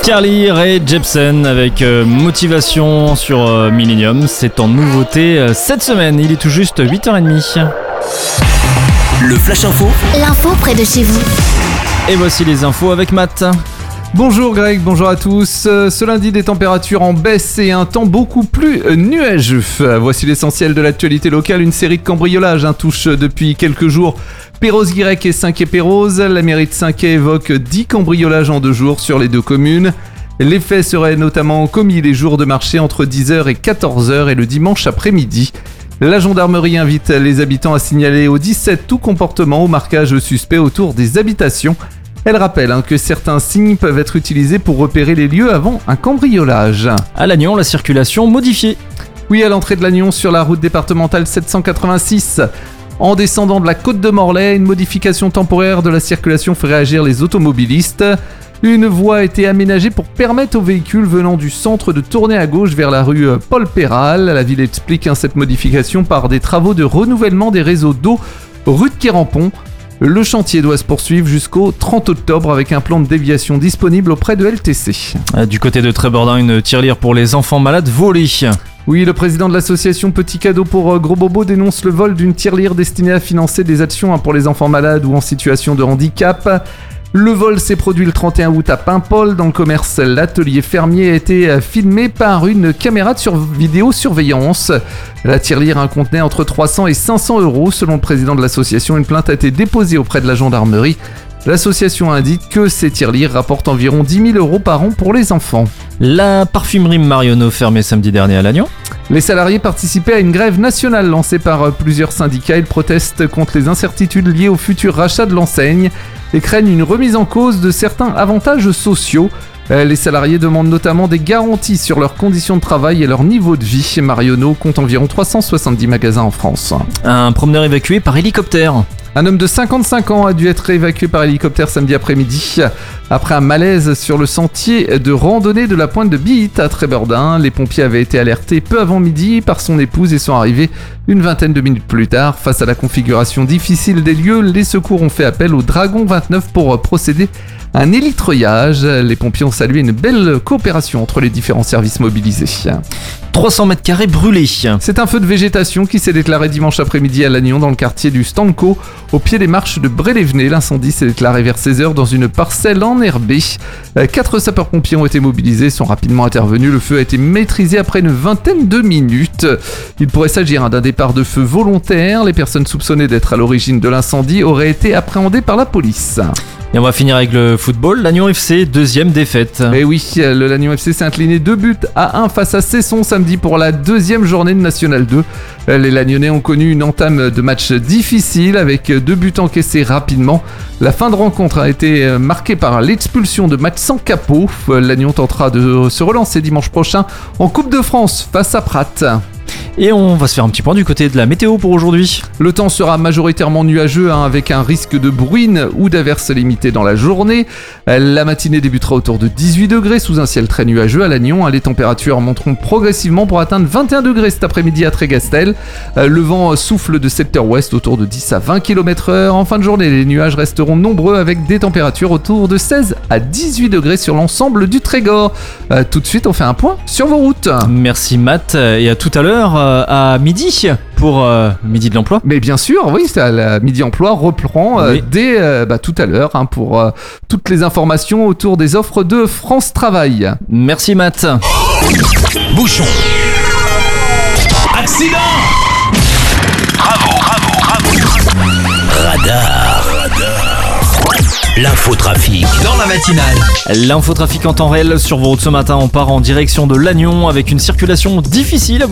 Carly Rae Jepsen avec Motivation sur Millennium. C'est en nouveauté cette semaine. Il est tout juste 8h30. Le Flash Info. L'info près de chez vous. Et voici les infos avec Matt. Bonjour Greg, bonjour à tous. Ce lundi, des températures en baisse et un temps beaucoup plus nuageux. Voici l'essentiel de l'actualité locale. Une série de cambriolages touche depuis quelques jours Perros-Guirec et Saint-Quay-Pérouse. La mairie de Saint-Quay évoque 10 cambriolages en 2 jours sur les 2 communes. Les faits seraient notamment commis les jours de marché entre 10h et 14h et le dimanche après-midi. La gendarmerie invite les habitants à signaler au 17 tout comportement au marquage suspect autour des habitations. Elle rappelle que certains signes peuvent être utilisés pour repérer les lieux avant un cambriolage. À Lannion, la circulation modifiée. Oui, à l'entrée de Lannion sur la route départementale 786. En descendant de la côte de Morlaix, une modification temporaire de la circulation fait réagir les automobilistes. Une voie a été aménagée pour permettre aux véhicules venant du centre de tourner à gauche vers la rue Paul Péral. La ville explique cette modification par des travaux de renouvellement des réseaux d'eau rue de Quérampont. Le chantier doit se poursuivre jusqu'au 30 octobre avec un plan de déviation disponible auprès de LTC. Du côté de Trébordin, une tirelire pour les enfants malades volée. Oui, le président de l'association Petit Cadeau pour Gros Bobo dénonce le vol d'une tirelire destinée à financer des actions pour les enfants malades ou en situation de handicap. Le vol s'est produit le 31 août à Paimpol. Dans le commerce, l'atelier fermier a été filmé par une caméra de vidéosurveillance. La tirelire contenait entre 300 et 500 euros. Selon le président de l'association, une plainte a été déposée auprès de la gendarmerie. L'association indique que ces tirelires rapportent environ 10 000 euros par an pour les enfants. La parfumerie Marionneau fermée samedi dernier à Lannion. Les salariés participaient à une grève nationale lancée par plusieurs syndicats. Ils protestent contre les incertitudes liées au futur rachat de l'enseigne et craignent une remise en cause de certains avantages sociaux. Les salariés demandent notamment des garanties sur leurs conditions de travail et leur niveau de vie. Marionneau compte environ 370 magasins en France. Un promeneur évacué par hélicoptère. Un homme de 55 ans a dû être évacué par hélicoptère samedi après-midi après un malaise sur le sentier de randonnée de la pointe de Biite à Trébordin. Les pompiers avaient été alertés peu avant midi par son épouse et sont arrivés une vingtaine de minutes plus tard. Face à la configuration difficile des lieux, les secours ont fait appel au Dragon 29 pour procéder à un élitreuillage. Les pompiers ont salué une belle coopération entre les différents services mobilisés. 300 mètres carrés brûlés. C'est un feu de végétation qui s'est déclaré dimanche après-midi à Lannion dans le quartier du Stanco, au pied des marches de Brélévenez. L'incendie s'est déclaré vers 16h dans une parcelle enherbée. 4 sapeurs-pompiers ont été mobilisés, sont rapidement intervenus. Le feu a été maîtrisé après une vingtaine de minutes. Il pourrait s'agir d'un départ de feu volontaire. Les personnes soupçonnées d'être à l'origine de l'incendie auraient été appréhendées par la police. Et on va finir avec le football. Lannion FC, 2e défaite. Et oui, le Lannion FC s'est incliné 2-1 face à Cesson samedi pour la 2e journée de National 2. Les Lagnonnais ont connu une entame de match difficile avec 2 buts encaissés rapidement. La fin de rencontre a été marquée par l'expulsion de Maxence Capot. Lannion tentera de se relancer dimanche prochain en Coupe de France face à Prat. Et on va se faire un petit point du côté de la météo pour aujourd'hui. Le temps sera majoritairement nuageux avec un risque de bruine ou d'averses limitées dans la journée. La matinée débutera autour de 18 degrés sous un ciel très nuageux à Lannion. Les températures monteront progressivement pour atteindre 21 degrés cet après-midi à Trégastel. Le vent souffle de secteur ouest autour de 10 à 20 km/h. En fin de journée, les nuages resteront nombreux avec des températures autour de 16 à 18 degrés sur l'ensemble du Trégor. Tout de suite, on fait un point sur vos routes. Merci Matt et à tout à l'heure à midi pour Midi de l'Emploi. Mais bien sûr, oui, la Midi Emploi reprend dès tout à l'heure pour toutes les informations autour des offres de France Travail. Merci Matt. Bouchon. Accident. Bravo. Radar. L'infotrafic dans la matinale. L'infotrafic en temps réel sur vos routes ce matin. On part en direction de Lannion avec une circulation difficile.